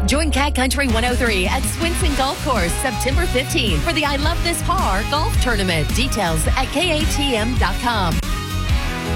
Join Cat Country 103 at Swenson Golf Course September 15th for the I Love This Par golf tournament. Details at KATM.com.